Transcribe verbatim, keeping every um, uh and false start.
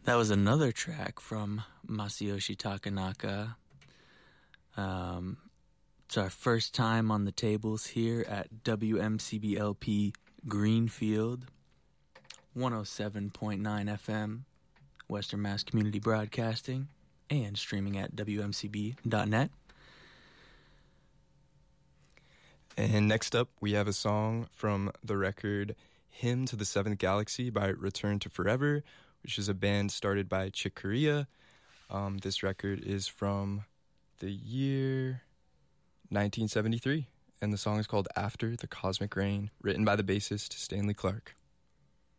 That was another track from Masayoshi Takanaka. Um, it's our first time on the tables here at W M C B L P Greenfield, one oh seven point nine F M, Western Mass Community Broadcasting, and streaming at W M C B dot net. And next up, we have a song from the record Hymn to the Seventh Galaxy by Return to Forever, which is a band started by Chick Corea. Um, this record is from the year nineteen seventy-three, and the song is called After the Cosmic Rain, written by the bassist Stanley Clarke.